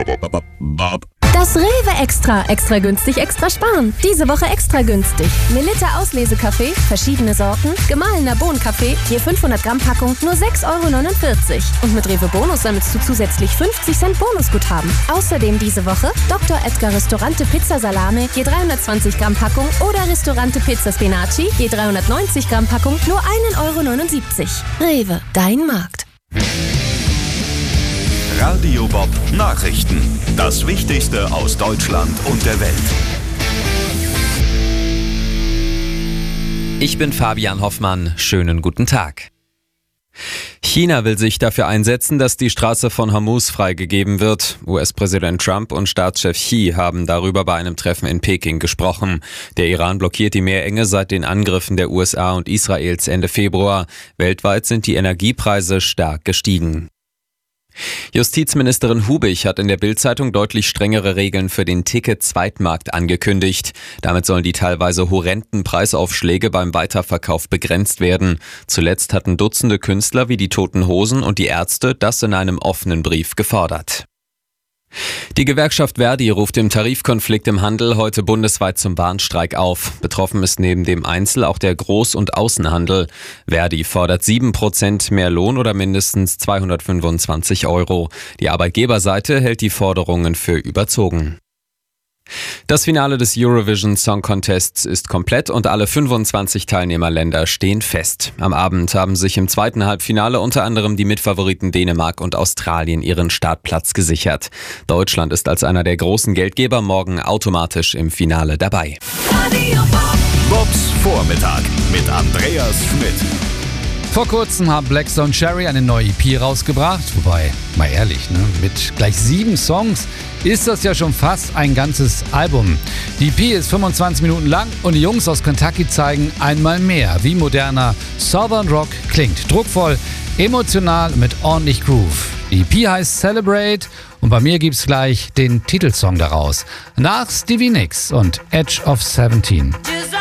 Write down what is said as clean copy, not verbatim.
Das Rewe Extra günstig, extra sparen. Diese Woche extra günstig. Melitta Auslesekaffee, verschiedene Sorten, gemahlener Bohnenkaffee, je 500 Gramm Packung, nur 6,49 € Und mit Rewe Bonus sammelst du zusätzlich 50 Cent Bonusguthaben. Außerdem diese Woche Dr. Edgar Ristorante Pizza Salame, je 320 Gramm Packung oder Ristorante Pizza Spinaci, je 390 Gramm Packung, nur 1,79 €. Rewe, dein Markt. Radio Bob Nachrichten. Das Wichtigste aus Deutschland und der Welt. Ich bin Fabian Hoffmann. Schönen guten Tag. China will sich dafür einsetzen, dass die Straße von Hormuz freigegeben wird. US-Präsident Trump und Staatschef Xi haben darüber bei einem Treffen in Peking gesprochen. Der Iran blockiert die Meerenge seit den Angriffen der USA und Israels Ende Februar. Weltweit sind die Energiepreise stark gestiegen. Justizministerin Hubich hat in der Bild-Zeitung deutlich strengere Regeln für den Ticket-Zweitmarkt angekündigt. Damit sollen die teilweise horrenden Preisaufschläge beim Weiterverkauf begrenzt werden. Zuletzt hatten Dutzende Künstler wie die Toten Hosen und die Ärzte das in einem offenen Brief gefordert. Die Gewerkschaft Verdi ruft im Tarifkonflikt im Handel heute bundesweit zum Warnstreik auf. Betroffen ist neben dem Einzel- auch der Groß- und Außenhandel. Verdi fordert 7% mehr Lohn oder mindestens 225 €. Die Arbeitgeberseite hält die Forderungen für überzogen. Das Finale des Eurovision Song Contests ist komplett und alle 25 Teilnehmerländer stehen fest. Am Abend haben sich im zweiten Halbfinale unter anderem die Mitfavoriten Dänemark und Australien ihren Startplatz gesichert. Deutschland ist als einer der großen Geldgeber morgen automatisch im Finale dabei. Bobs Vormittag mit Andreas Schmidt. Vor kurzem haben Blackstone Cherry eine neue EP rausgebracht. Wobei, mal ehrlich, mit gleich 7 Songs ist das ja schon fast ein ganzes Album. Die EP ist 25 Minuten lang und die Jungs aus Kentucky zeigen einmal mehr, wie moderner Southern Rock klingt. Druckvoll, emotional, mit ordentlich Groove. Die EP heißt Celebrate und bei mir gibt's gleich den Titelsong daraus. Nach Stevie Nicks und Edge of 17.